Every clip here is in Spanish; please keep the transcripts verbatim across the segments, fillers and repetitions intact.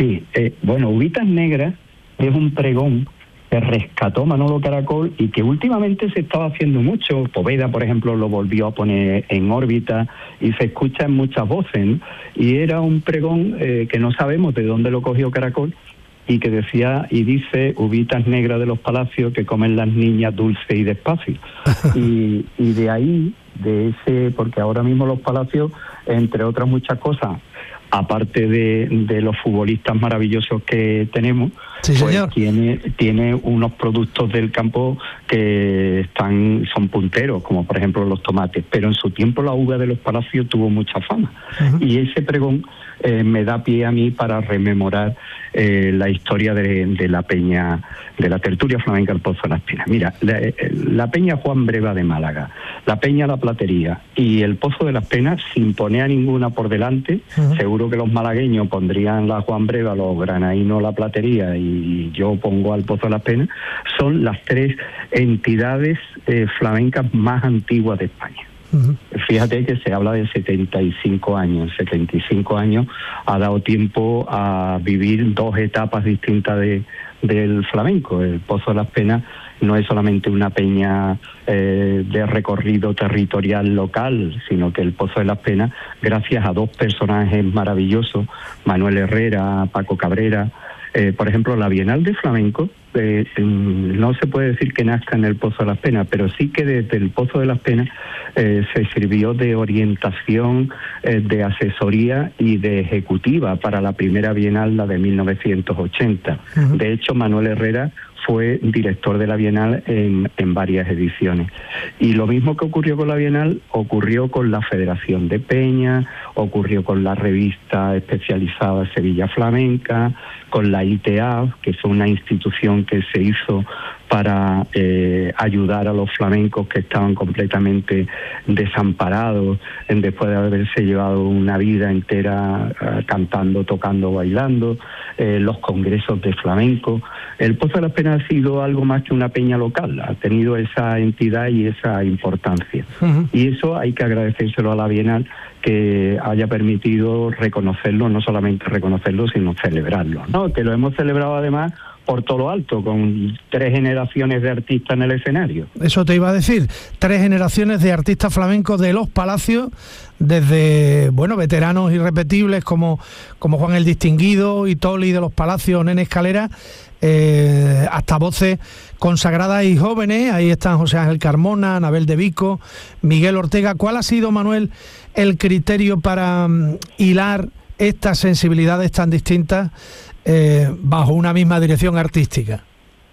Sí, eh, bueno, Uvitas Negras es un pregón que rescató Manolo Caracol y que últimamente se estaba haciendo mucho. Poveda, por ejemplo, lo volvió a poner en órbita y se escucha en muchas voces, ¿no? Y era un pregón eh, que no sabemos de dónde lo cogió Caracol y que decía y dice: Uvitas negras de los palacios que comen las niñas dulce y despacio. y, y de ahí, de ese, porque ahora mismo los palacios, entre otras muchas cosas, aparte de, de los futbolistas maravillosos que tenemos, sí, pues señor. tiene tiene unos productos del campo que están son punteros, como por ejemplo los tomates, pero en su tiempo la uva de los palacios tuvo mucha fama. Uh-huh. Y ese pregón eh, me da pie a mí para rememorar eh, la historia de, de la peña, de la tertulia flamenca El Pozo de la Espina. Mira, la, la peña Juan Breva de Málaga, la peña La Platería y el Pozo de las Penas, sin poner a ninguna por delante, uh-huh. seguro que los malagueños pondrían la Juan Breva, los granadinos La Platería y yo pongo al Pozo de las Penas, son las tres entidades eh, flamencas más antiguas de España. Uh-huh. Fíjate que se habla de setenta y cinco años. setenta y cinco años ha dado tiempo a vivir dos etapas distintas de, del flamenco. El Pozo de las Penas no es solamente una peña eh, de recorrido territorial local, sino que el Pozo de las Penas, gracias a dos personajes maravillosos, Manuel Herrera, Paco Cabrera, eh, por ejemplo, la Bienal de Flamenco, eh, no se puede decir que nazca en el Pozo de las Penas, pero sí que desde el Pozo de las Penas eh, se sirvió de orientación, eh, de asesoría y de ejecutiva para la primera Bienal, la de mil novecientos ochenta. Uh-huh. De hecho, Manuel Herrera fue director de la Bienal en, en varias ediciones. Y lo mismo que ocurrió con la Bienal, ocurrió con la Federación de Peña, ocurrió con la revista especializada Sevilla Flamenca, con la I T A, que fue una institución que se hizo para eh, ayudar a los flamencos que estaban completamente desamparados en, después de haberse llevado una vida entera uh, cantando, tocando, bailando, eh, los congresos de flamenco. El Pozo de las Penas ha sido algo más que una peña local, ha tenido esa entidad y esa importancia. Uh-huh. Y eso hay que agradecérselo a la Bienal, que haya permitido reconocerlo, no solamente reconocerlo, sino celebrarlo, ¿no? Que lo hemos celebrado además por todo lo alto, con tres generaciones de artistas en el escenario. Eso te iba a decir, tres generaciones de artistas flamencos de los palacios, desde, bueno, veteranos irrepetibles como, como Juan el Distinguido y Toli de los Palacios, Nene Escalera, eh, hasta voces consagradas y jóvenes. Ahí están José Ángel Carmona, Anabel de Vico, Miguel Ortega. ¿Cuál ha sido, Manuel, el criterio para um, hilar estas sensibilidades tan distintas eh, bajo una misma dirección artística?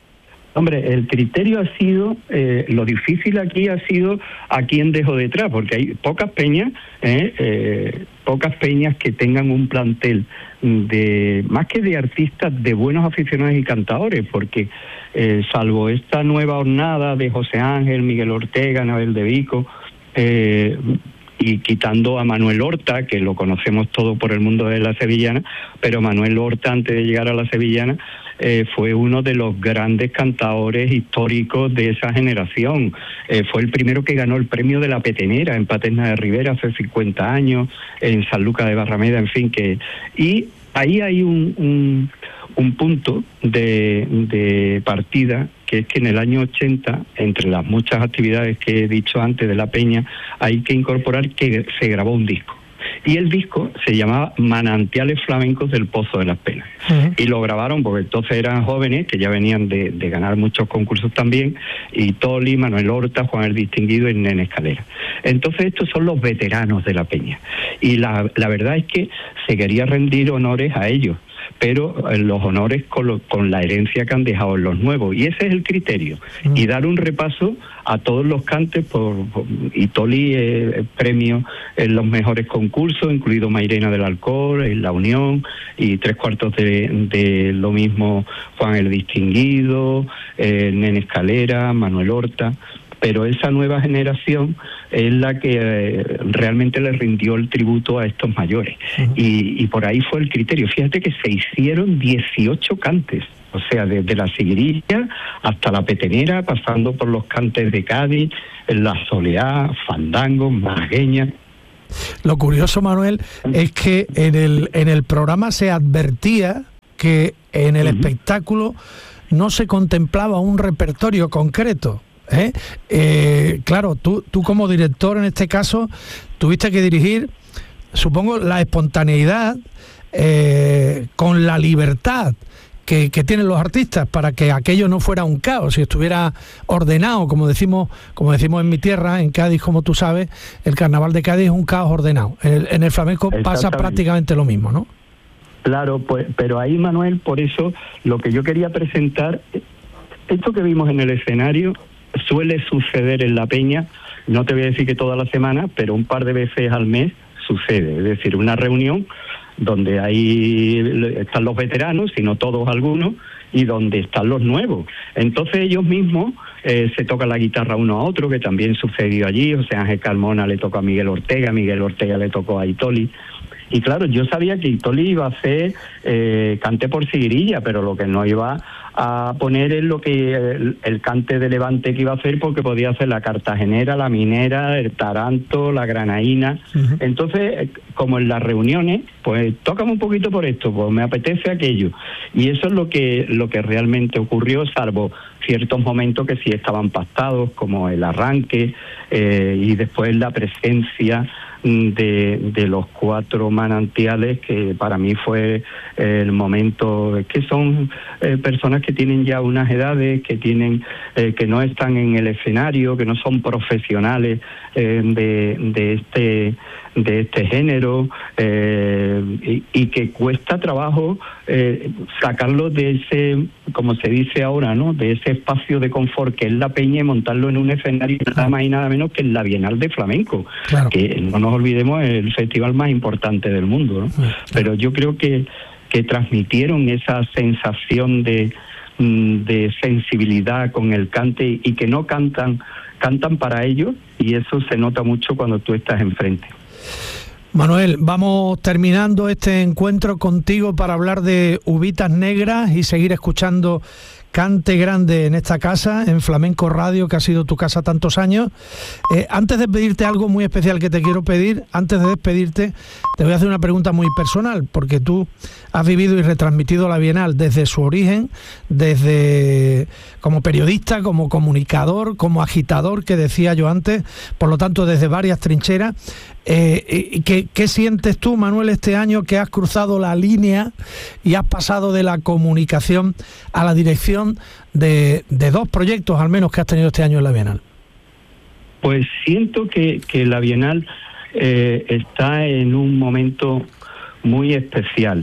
Hombre, el criterio ha sido, eh, lo difícil aquí ha sido a quién dejo detrás, porque hay pocas peñas, eh, eh, pocas peñas que tengan un plantel de, más que de artistas, de buenos aficionados y cantadores, porque eh, salvo esta nueva hornada de José Ángel, Miguel Ortega, Anabel de Vico, eh, y quitando a Manuel Horta, que lo conocemos todo por el mundo de la sevillana, pero Manuel Horta, antes de llegar a la sevillana, eh, fue uno de los grandes cantadores históricos de esa generación. Eh, fue el primero que ganó el premio de la Petenera en Paterna de Rivera hace cincuenta años, en San Lucas de Barrameda, en fin, que... Y ahí hay un, un, un punto de, de partida, que es que en el año ochenta, entre las muchas actividades que he dicho antes de la peña, hay que incorporar que se grabó un disco. Y el disco se llamaba Manantiales Flamencos del Pozo de las Penas. Uh-huh. Y lo grabaron porque entonces eran jóvenes que ya venían de, de ganar muchos concursos también, y Toli, Manuel Horta, Juan el Distinguido y Nene Escalera. Entonces estos son los veteranos de la peña. Y la, la verdad es que se quería rendir honores a ellos, pero los honores con, lo, con la herencia que han dejado los nuevos, y ese es el criterio. Mm. Y dar un repaso a todos los cantes, por, por y Toli eh, premio en los mejores concursos, incluido Mairena del Alcor, en La Unión, y tres cuartos de, de lo mismo Juan el Distinguido, eh, Nene Escalera, Manuel Horta. Pero esa nueva generación es la que eh, realmente le rindió el tributo a estos mayores. Uh-huh. Y, y por ahí fue el criterio. Fíjate que se hicieron dieciocho cantes, o sea, desde la Seguirilla hasta la Petenera, pasando por los cantes de Cádiz, la Soleá, Fandango, Malagueña. Lo curioso, Manuel, es que en el, en el programa se advertía que en el uh-huh. espectáculo no se contemplaba un repertorio concreto. ¿eh? Eh, claro, tú, tú como director en este caso tuviste que dirigir, supongo, la espontaneidad eh, con la libertad que, que tienen los artistas para que aquello no fuera un caos y estuviera ordenado, como decimos, como decimos en mi tierra, en Cádiz, como tú sabes, el carnaval de Cádiz es un caos ordenado. En el, en el flamenco pasa prácticamente lo mismo, ¿no? Claro, pues, pero ahí, Manuel, por eso lo que yo quería presentar, esto que vimos en el escenario suele suceder en la peña, no te voy a decir que toda la semana, pero un par de veces al mes sucede, es decir, una reunión donde ahí están los veteranos, sino todos algunos, y donde están los nuevos. Entonces ellos mismos eh, se tocan la guitarra uno a otro, que también sucedió allí. O sea, Ángel Carmona le tocó a Miguel Ortega, Miguel Ortega le tocó a Itoli. Y claro, yo sabía que Itoli iba a hacer eh, cante por siguirilla, pero lo que no iba a poner es lo que el, el cante de Levante que iba a hacer, porque podía hacer la cartagenera, la minera, el taranto, la granaína. Uh-huh. Entonces, como en las reuniones, pues tócame un poquito por esto, pues me apetece aquello. Y eso es lo que, lo que realmente ocurrió, salvo ciertos momentos que sí estaban pactados, como el arranque eh, y después la presencia de, de los cuatro manantiales, que para mí fue el momento. Es que son eh, personas que tienen ya unas edades, que tienen eh, que no están en el escenario, que no son profesionales eh, de, de este de este género eh, y, y que cuesta trabajo eh, sacarlo de ese, como se dice ahora, ¿no?, de ese espacio de confort que es la peña, y montarlo en un escenario nada más y nada menos que en la Bienal de Flamenco, claro, que no nos olvidemos es el festival más importante del mundo, ¿no? Claro. Pero yo creo que, que transmitieron esa sensación de, de sensibilidad con el cante, y que no cantan, cantan para ellos, y eso se nota mucho cuando tú estás enfrente. Manuel, vamos terminando este encuentro contigo para hablar de Uvitas Negras y seguir escuchando Cante Grande en esta casa, en Flamenco Radio, que ha sido tu casa tantos años. Eh, antes de pedirte algo muy especial que te quiero pedir, antes de despedirte, te voy a hacer una pregunta muy personal, porque tú has vivido y retransmitido la Bienal desde su origen, desde como periodista, como comunicador, como agitador, que decía yo antes, por lo tanto desde varias trincheras. Eh, ¿qué, ¿Qué sientes tú, Manuel, este año que has cruzado la línea y has pasado de la comunicación a la dirección de, de dos proyectos, al menos, que has tenido este año en la Bienal? Pues siento que, que la Bienal eh, está en un momento muy especial.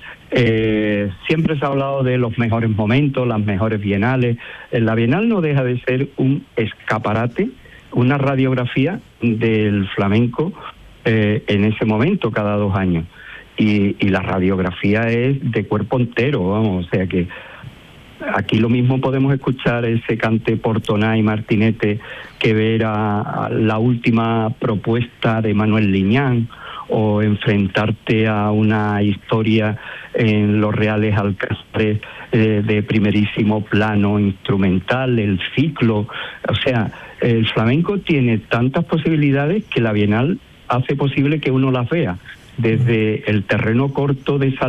Eh, siempre se ha hablado de los mejores momentos, las mejores bienales. La Bienal no deja de ser un escaparate, una radiografía del flamenco eh, en ese momento, cada dos años. Y, y la radiografía es de cuerpo entero, vamos, o sea que aquí lo mismo podemos escuchar ese cante por Toná y Martinete que ver a, a la última propuesta de Manuel Liñán, o enfrentarte a una historia en los Reales Alcázares eh, de primerísimo plano instrumental, el ciclo. O sea, el flamenco tiene tantas posibilidades que la Bienal hace posible que uno las vea, desde el terreno corto de esa